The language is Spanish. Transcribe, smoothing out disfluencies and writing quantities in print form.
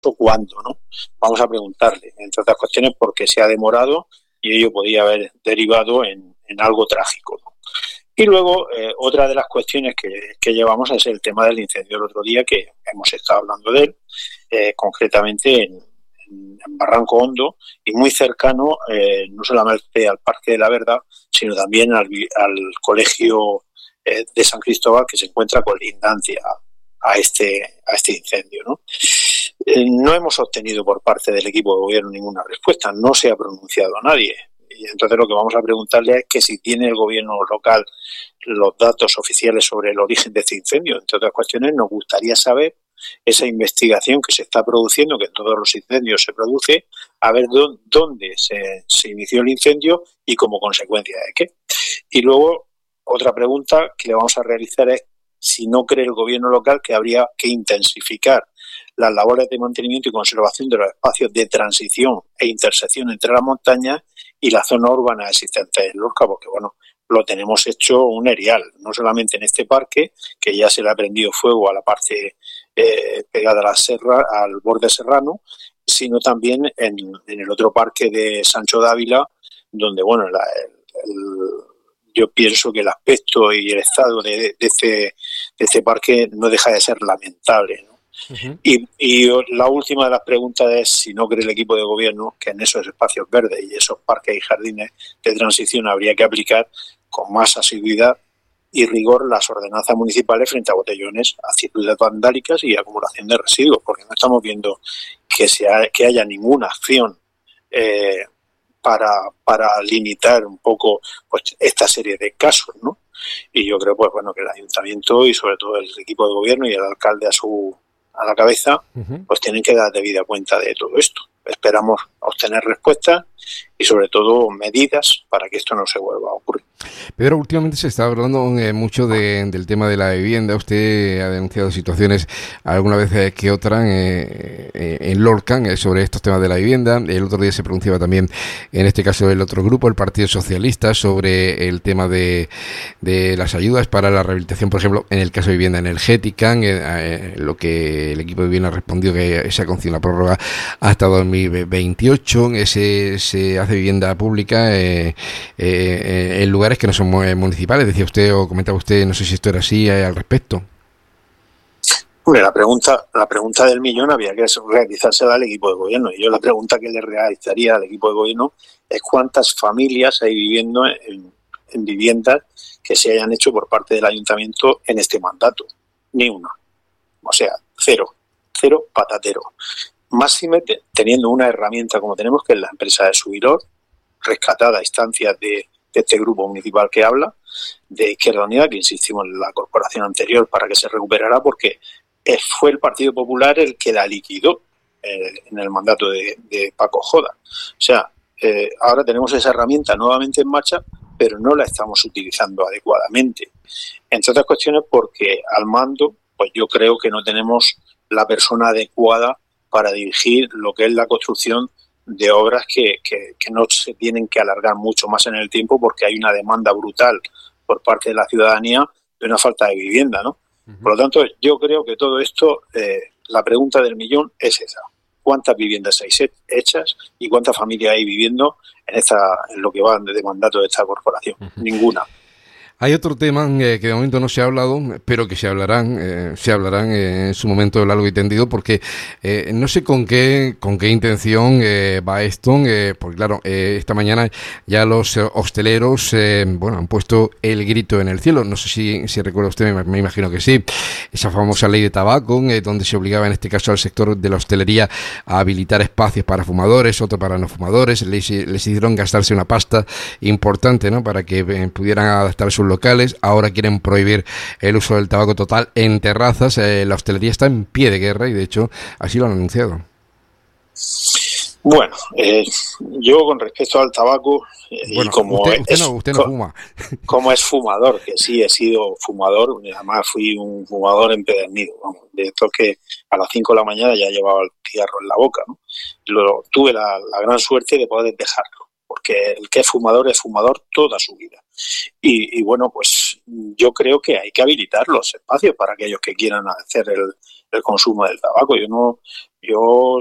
cuándo, ¿no? Vamos a preguntarle, entre otras cuestiones, por qué se ha demorado y ello podía haber derivado en algo trágico, ¿no? Y luego, otra de las cuestiones que llevamos es el tema del incendio del otro día, que hemos estado hablando de él, concretamente en Barranco Hondo, y muy cercano, no solamente al Parque de la Verdad, sino también al colegio de San Cristóbal, que se encuentra colindante a este incendio, ¿no? No hemos obtenido por parte del equipo de gobierno ninguna respuesta, no se ha pronunciado nadie. Y entonces lo que vamos a preguntarle es que si tiene el gobierno local los datos oficiales sobre el origen de este incendio. Entre otras cuestiones, nos gustaría saber esa investigación que se está produciendo, que en todos los incendios se produce, a ver dónde se inició el incendio y como consecuencia de qué. Y luego, otra pregunta que le vamos a realizar es si no cree el gobierno local que habría que intensificar las labores de mantenimiento y conservación de los espacios de transición e intersección entre las montañas y la zona urbana existente en Lorca, porque bueno, lo tenemos hecho un erial, no solamente en este parque, que ya se le ha prendido fuego a la parte pegada a la serra, al borde serrano, sino también en el otro parque de Sancho de Ávila, donde bueno, yo pienso que el aspecto y el estado de este parque no deja de ser lamentable, ¿no? Uh-huh. Y la última de las preguntas es si no cree el equipo de gobierno que en esos espacios verdes y esos parques y jardines de transición habría que aplicar con más asiduidad y rigor las ordenanzas municipales frente a botellones, actitudes vandálicas y acumulación de residuos, porque no estamos viendo que haya ninguna acción para limitar un poco pues esta serie de casos, ¿no? Y yo creo pues bueno que el ayuntamiento y sobre todo el equipo de gobierno y el alcalde a la cabeza, pues tienen que dar debida cuenta de todo esto. Esperamos obtener respuestas y sobre todo medidas para que esto no se vuelva a ocurrir. Pedro, últimamente se está hablando mucho del tema de la vivienda. Usted ha denunciado situaciones alguna vez que otra en Lorca sobre estos temas de la vivienda. El otro día se pronunciaba también, en este caso, el otro grupo, el Partido Socialista, sobre el tema de las ayudas para la rehabilitación, por ejemplo, en el caso de vivienda energética, lo que el equipo de vivienda ha respondido que se ha concedido una prórroga hasta 2028. Se hace vivienda pública en lugares que no son municipales, decía usted o comentaba usted, no sé si esto era así al respecto. Hombre, la pregunta del millón había que realizársela al equipo de gobierno, y yo la pregunta que le realizaría al equipo de gobierno es cuántas familias hay viviendo en viviendas que se hayan hecho por parte del ayuntamiento en este mandato. Ni una. O sea, cero patatero. Máxime teniendo una herramienta como tenemos, que es la empresa de Subiror, rescatada a instancias de este grupo municipal que habla, de Izquierda Unida, que insistimos en la corporación anterior para que se recuperara, porque fue el Partido Popular el que la liquidó en el mandato de Paco Joda. O sea, ahora tenemos esa herramienta nuevamente en marcha, pero no la estamos utilizando adecuadamente. Entre otras cuestiones porque al mando, pues yo creo que no tenemos la persona adecuada para dirigir lo que es la construcción de obras que no se tienen que alargar mucho más en el tiempo, porque hay una demanda brutal por parte de la ciudadanía de una falta de vivienda, ¿no? Uh-huh. Por lo tanto, yo creo que todo esto, la pregunta del millón es esa: ¿cuántas viviendas hay hechas y cuántas familias hay viviendo en lo que va de mandato de esta corporación? Uh-huh. Ninguna. Hay otro tema que de momento no se ha hablado, pero que se hablarán en su momento largo y tendido, porque no sé con qué intención va esto, porque claro, esta mañana ya los hosteleros han puesto el grito en el cielo. No sé si recuerda usted, me imagino que sí, esa famosa ley de tabaco, donde se obligaba en este caso al sector de la hostelería a habilitar espacios para fumadores, otro para no fumadores. Les hicieron gastarse una pasta importante, ¿no?, para que pudieran adaptar sus locales. Ahora quieren prohibir el uso del tabaco total en terrazas. La hostelería está en pie de guerra y de hecho así lo han anunciado. Bueno, yo con respecto al tabaco, y como usted no fuma. Como es fumador, que sí he sido fumador, además fui un fumador empedernido, vamos, de estos que a las 5 de la mañana ya llevaba el cigarro en la boca, ¿no? Tuve la gran suerte de poder dejarlo, porque el que es fumador toda su vida. Y bueno, pues yo creo que hay que habilitar los espacios para aquellos que quieran hacer consumo del tabaco. Yo